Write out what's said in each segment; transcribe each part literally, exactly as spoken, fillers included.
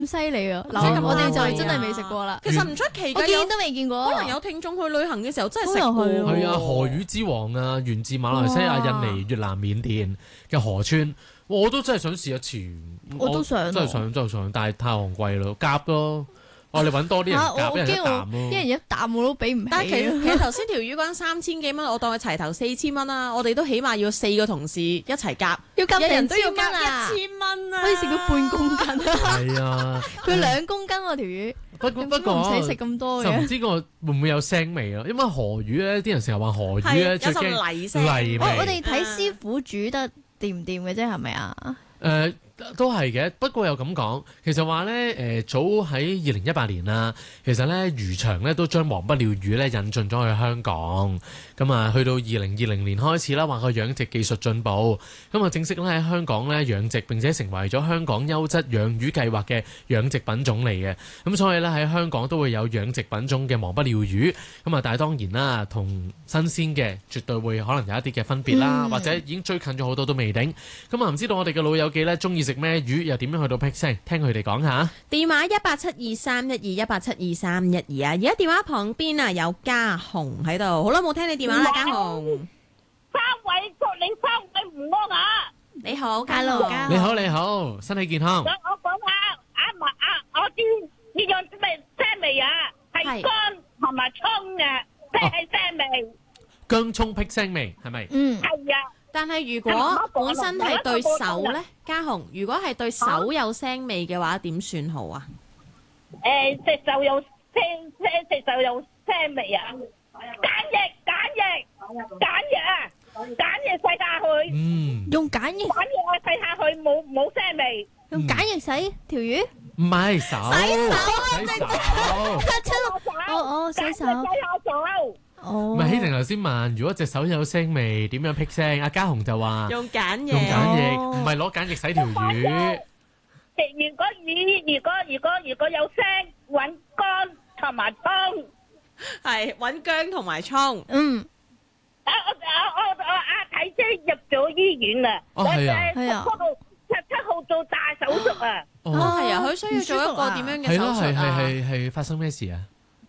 咁犀利啊！嗱，我哋就真係未食過啦。 其實唔出奇嘅， 我見都未見過。 可能有聽眾去旅行嘅時候真係食過。 係啊，河魚之王啊，源自馬來西亞、印尼、越南、緬甸嘅河川，我都真係想試一次。 我都想， 真係想，真係想，但係太昂貴咯，夾咯。我哋揾多啲人夾，一人一啖咯。 一人一啖我都俾唔起。 但係其實其實頭先條魚乾三千幾蚊，我當佢齊頭四千蚊啦。我哋都起碼要四個同事一齊夾， 要夾一人都要夾一千蚊啊！ 可以食到半公斤。 係啊， 佢兩公斤喎條魚。 不過不過唔使食咁多嘅。 就唔知個會唔會有腥味咯？因為河魚咧，啲人成日話河魚咧最驚泥腥泥味。 我哋睇師傅煮得掂唔掂嘅啫，係咪啊？ 誒。都係嘅，不過又咁講，其實話咧誒，早喺二零一八年啦，其實咧漁場咧都將黃不鳥魚咧引進咗去香港，咁啊去到二零二零年開始啦，話個養殖技術進步，咁啊正式咧喺香港咧養殖，並且成為咗香港優質養魚計劃嘅養殖品種嚟嘅，咁所以咧喺香港都會有養殖品種嘅黃不鳥魚，咁啊但係當然啦，同新鮮嘅絕對會可能有一啲嘅分別啦，嗯、或者已經追近咗好多都未定，咁啊唔知道我哋嘅老友記咧中意食咩魚，又點樣去到辟聲？聽佢哋講下。 電話一八七二三一二一八七二三一二啊！而家電話旁邊啊有家雄喺度，好耐冇聽你電話啦，家雄。 三位祝你三位唔安啊！ 你好，家龍。 你好，你好，身體健康。 我講下啊嘛啊！我知呢樣咩腥味啊？係薑同埋葱嘅，即係腥味。 薑葱辟聲味係咪？ 嗯， 係啊。 但係如果本身係對手咧，家雄，如果係對手有腥味嘅話，點算好啊？ 誒，隻手有腥腥，隻手有腥味啊！鹼液，鹼液，鹼液啊！鹼液洗下去。 嗯。 用鹼液。 鹼液我洗下去，冇冇腥味。 用鹼液洗條魚？ 唔係手。 洗手。 洗手。 哦哦，洗手。 洗下手。 哦， 唔係，希婷頭先問，如果隻手有腥味，點樣辟聲？阿家雄就話用鹼液， 用鹼液，唔係攞鹼液洗條魚。 如果魚，如果如果如果有腥，揾薑同埋葱， 係揾薑同埋葱。 嗯。 啊我我我阿睇姐入咗醫院啦。 哦係啊。 係啊。 十七號做大手術啊。 哦係啊，佢需要做一個點樣嘅手術啊？ 係咯，係係係係發生咩事啊？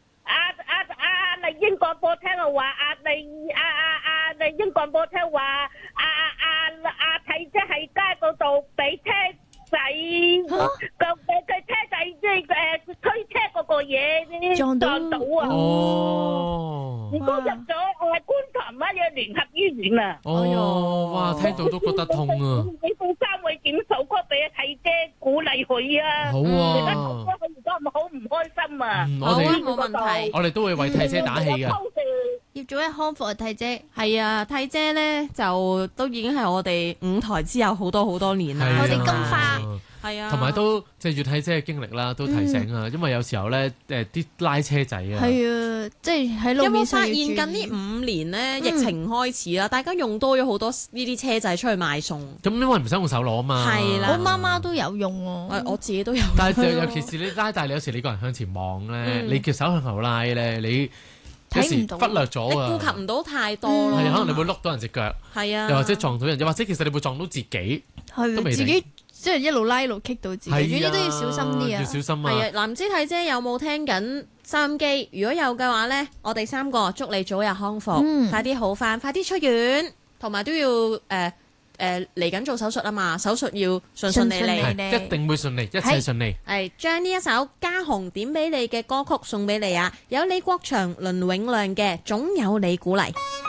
英國播聽我話啊，你啊啊啊！你英國播聽話啊啊啊啊！睇即係街嗰度俾車仔，個俾佢車仔即係誒推車嗰個嘢撞到啊！ 哦， 如果入咗誒觀塘乜嘢聯合醫院啊！ 哦，哇！聽到都覺得痛啊！ 你到三位點數歌俾阿睇姐鼓勵佢啊！ 好啊！ 佢而家好唔開心啊！ 我哋冇問題， 我哋都會為替姐打氣嘅。 要早日康復啊，替姐。 係啊，替姐咧就都已經係我哋舞台之友好多好多年啦。 我哋金花係啊， 同埋都即係越替姐嘅經歷啦，都提醒啊。因為有時候咧誒啲拉車仔啊， 係啊，即係喺路面上要注意。 有冇發現近呢五年咧疫情開始啦，大家用多咗好多呢啲車仔出去買餸。 咁因為唔使用手攞啊嘛。 係啦， 我媽媽都有用喎， 我自己都有。 但係尤其是你拉，但係你有時你個人向前望咧，你嘅手向後拉咧，你有時忽略咗啊， 你顧及唔到太多咯。 係可能你會碌到人隻腳， 係啊， 又或者撞到人，又或者其實你會撞到自己，都未定。 自己即係一路拉一路棘到自己，總之都要小心啲啊！ 要小心啊！ 係啊，嗱，唔知睇姐有冇聽緊收音機？如果有嘅話咧，我哋三個祝你早日康復，快啲好返，快啲出院，同埋都要誒誒嚟緊做手術啊嘛，手術要順順利利， 一定會順利，一切順利。 係將呢一首家雄點俾你嘅歌曲送俾你啊！有李國祥、倫永亮嘅《總有你鼓勵》。